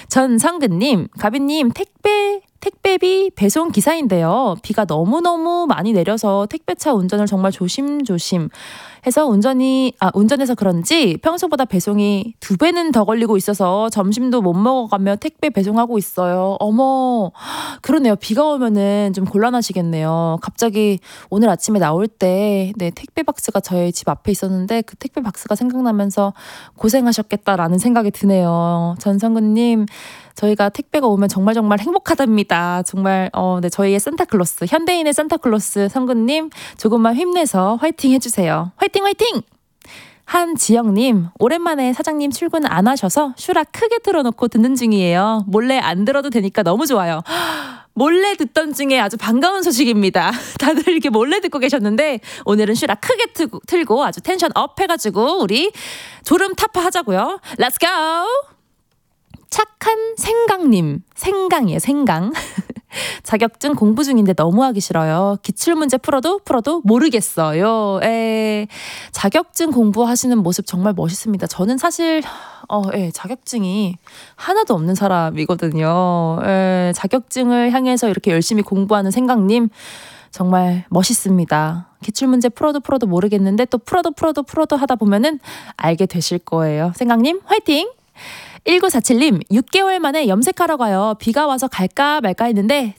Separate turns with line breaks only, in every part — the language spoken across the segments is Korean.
전성근님, 가빈님, 택배비 배송 기사인데요. 비가 너무너무 많이 내려서 택배차 운전을 정말 조심조심 해서 운전해서 그런지 평소보다 배송이 2배는 더 걸리고 있어서 점심도 못 먹어가며 택배 배송하고 있어요. 어머, 그러네요. 비가 오면은 좀 곤란하시겠네요. 갑자기 오늘 아침에 나올 때, 네, 택배 박스가 저희 집 앞에 있었는데 그 택배 박스가 생각나면서 고생하셨겠다라는 생각이 드네요. 전성근님, 저희가 택배가 오면 정말 정말 행복하답니다. 정말 네, 저희의 산타클로스, 현대인의 산타클로스 성근님 조금만 힘내서 화이팅 해주세요. 화이팅 화이팅! 한지영님, 오랜만에 사장님 출근 안 하셔서 슈라 크게 틀어놓고 듣는 중이에요. 몰래 안 들어도 되니까 너무 좋아요. 몰래 듣던 중에 아주 반가운 소식입니다. 다들 이렇게 몰래 듣고 계셨는데 오늘은 슈라 크게 틀고 아주 텐션 업 해가지고 우리 졸음 타파 하자고요. Let's go! 착한 생강님, 생강이에요, 생강. 자격증 공부 중인데 너무 하기 싫어요. 기출문제 풀어도 모르겠어요. 자격증 공부하시는 모습 정말 멋있습니다. 저는 사실 자격증이 하나도 없는 사람이거든요. 자격증을 향해서 이렇게 열심히 공부하는 생강님 정말 멋있습니다. 기출문제 풀어도 모르겠는데 또 풀어도 하다 보면은 알게 되실 거예요. 생강님 화이팅! 1947님, 6개월 만에 염색하러 가요. 비가 와서 갈까 말까 했는데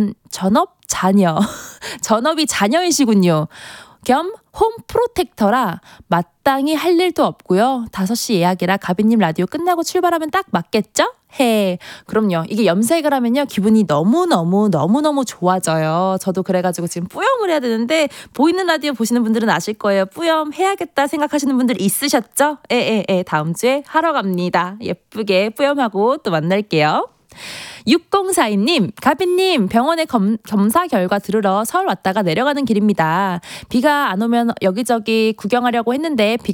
전업이 자녀이시군요. 겸 홈프로텍터라 마땅히 할 일도 없고요. 5시 예약이라 가빈님 라디오 끝나고 출발하면 딱 맞겠죠? 그럼요. 이게 염색을 하면요 기분이 너무너무 좋아져요. 저도 그래가지고 지금 뿌염을 해야 되는데 보이는 라디오 보시는 분들은 아실 거예요. 뿌염 해야겠다 생각하시는 분들 있으셨죠? 다음 주에 하러 갑니다. 예쁘게 뿌염하고 또 만날게요. 6042님, 가빈님, 병원에 검사 결과 들으러 서울 왔다가 내려가는 길입니다. 비가 안 오면 여기저기 구경하려고 했는데